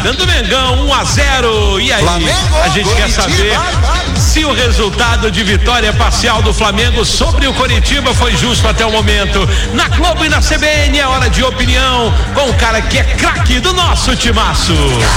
dando Mengão 1-0. E aí, Flamengo, a gente quer saber se o resultado de vitória parcial do Flamengo sobre o Coritiba foi justo até o momento. Na Globo e na CBN é hora de opinião com o cara que é craque do nosso timaço.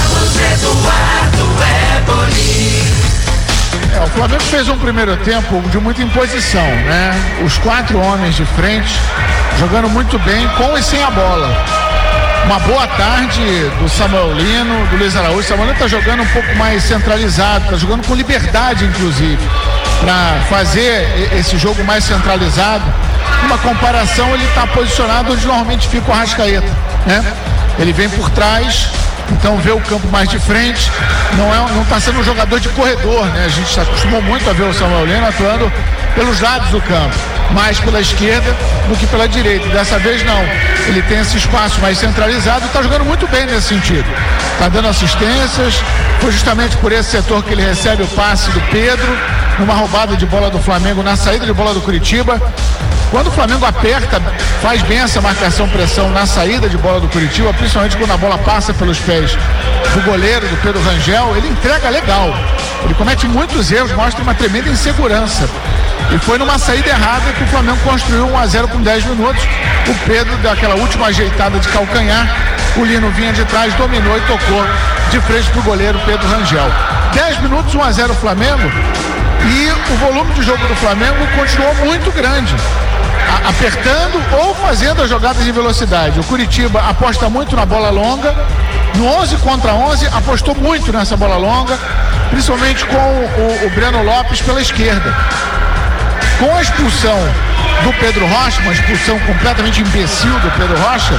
O Flamengo fez um primeiro tempo de muita imposição, né? Os 4 homens de frente jogando muito bem, com e sem a bola. Uma boa tarde do Samuel Lino, do Luiz Araújo. O Samuel Lino está jogando um pouco mais centralizado, está jogando com liberdade, inclusive, para fazer esse jogo mais centralizado. Numa comparação, ele está posicionado onde normalmente fica o Arrascaeta, né? Ele vem por trás, então vê o campo mais de frente. Não está sendo um jogador de corredor, né? A gente se acostumou muito a ver o Samuel Lino atuando pelos lados do campo, mais pela esquerda do que pela direita. Dessa vez não, ele tem esse espaço mais centralizado e está jogando muito bem nesse sentido. Está dando assistências. Foi justamente por esse setor que ele recebe o passe do Pedro, numa roubada de bola do Flamengo, na saída de bola do Curitiba. Quando o Flamengo aperta, faz bem essa marcação-pressão na saída de bola do Curitiba, principalmente quando a bola passa pelos pés do goleiro, do Pedro Rangel, ele entrega legal. Ele comete muitos erros, mostra uma tremenda insegurança. E foi numa saída errada que o Flamengo construiu 1-0 com 10 minutos. O Pedro deu aquela última ajeitada de calcanhar, o Lino vinha de trás, dominou e tocou de frente pro goleiro Pedro Rangel. 10 minutos, 1-0 Flamengo, e o volume de jogo do Flamengo continuou muito grande, apertando ou fazendo as jogadas de velocidade. O Curitiba aposta muito na bola longa, no 11 contra 11 apostou muito nessa bola longa, principalmente com o Breno Lopes pela esquerda. Com a expulsão do Pedro Rocha, uma expulsão completamente imbecil do Pedro Rocha,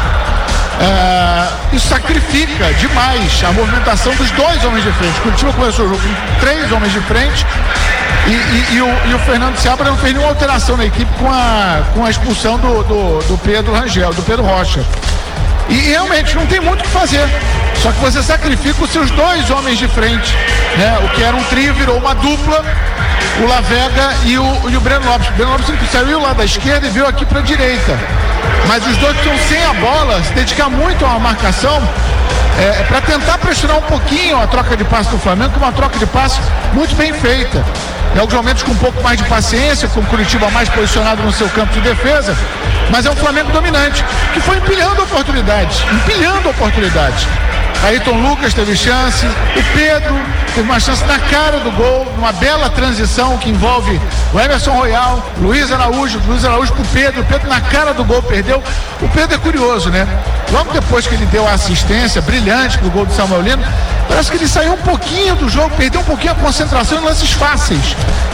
isso sacrifica demais a movimentação dos 2 homens de frente. O Curitiba começou o jogo com 3 homens de frente e o Fernando Seabra não fez nenhuma alteração na equipe com a expulsão do Pedro Rangel, do Pedro Rocha. E realmente não tem muito o que fazer. Só que você sacrifica os seus 2 homens de frente, né? O que era um trio virou uma dupla, o Lavega e o Breno Lopes. O Breno Lopes saiu lá da esquerda e veio aqui para a direita. Mas os dois estão sem a bola, se dedicar muito a uma marcação, para tentar pressionar um pouquinho a troca de passe do Flamengo, que é uma troca de passe muito bem feita. Em alguns momentos com um pouco mais de paciência, com o Curitiba mais posicionado no seu campo de defesa, mas é um Flamengo dominante, que foi empilhando oportunidades. Ayrton Lucas teve chance, o Pedro teve uma chance na cara do gol, numa bela transição que envolve o Emerson Royal, Luiz Araújo pro Pedro, o Pedro na cara do gol perdeu. O Pedro é curioso, né? Logo depois que ele deu a assistência brilhante pro gol do Samuel Lino, parece que ele saiu um pouquinho do jogo, perdeu um pouquinho a concentração em lances fáceis,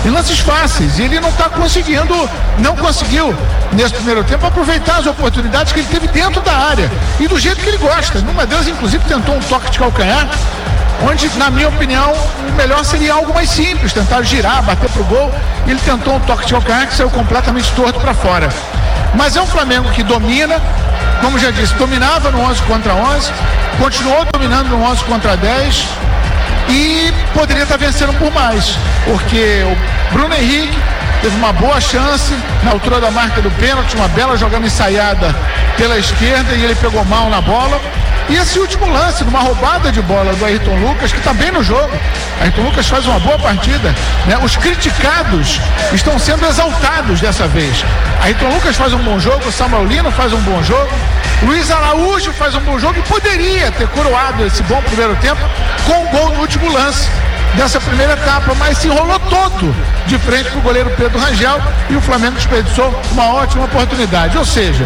e ele não conseguiu nesse primeiro tempo aproveitar as oportunidades que ele teve dentro da área e do jeito que ele gosta. Numa delas, inclusive, tentou um toque de calcanhar, onde, na minha opinião, o melhor seria algo mais simples, tentar girar, bater pro gol. Ele tentou um toque de calcanhar que saiu completamente torto para fora. Mas é um Flamengo que domina, como já disse, dominava no 11 contra 11, continuou dominando no 11 contra 10 e poderia estar vencendo por mais, porque o Bruno Henrique teve uma boa chance na altura da marca do pênalti, uma bela jogada ensaiada pela esquerda e ele pegou mal na bola. E esse último lance, numa roubada de bola do Ayrton Lucas, que está bem no jogo. Ayrton Lucas faz uma boa partida, né? Os criticados estão sendo exaltados dessa vez. Ayrton Lucas faz um bom jogo, o Samuel Lino faz um bom jogo, Luiz Araújo faz um bom jogo e poderia ter coroado esse bom primeiro tempo com um gol no último lance dessa primeira etapa, mas se enrolou todo de frente para o goleiro Pedro Rangel e o Flamengo desperdiçou uma ótima oportunidade. Ou seja,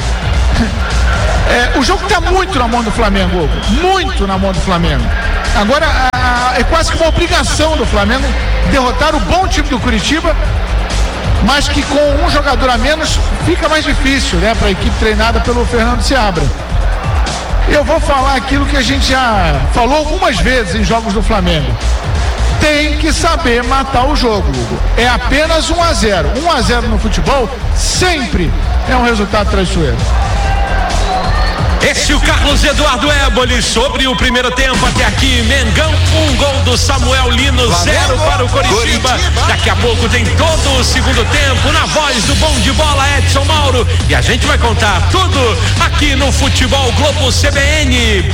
o jogo está muito na mão do Flamengo, Hugo, muito na mão do Flamengo. Agora é quase que uma obrigação do Flamengo derrotar o bom time do Curitiba, mas que com um jogador a menos fica mais difícil, né, para a equipe treinada pelo Fernando Seabra. Eu vou falar aquilo que a gente já falou algumas vezes em jogos do Flamengo. Tem que saber matar o jogo, Hugo. É apenas 1-0. 1-0 no futebol sempre é um resultado traiçoeiro. Esse é o Carlos Eduardo Éboli sobre o primeiro tempo até aqui. Mengão, um gol do Samuel Lino, 0 para o Coritiba. Daqui a pouco tem todo o segundo tempo na voz do bom de bola Edson Mauro. E a gente vai contar tudo aqui no Futebol Globo CBN.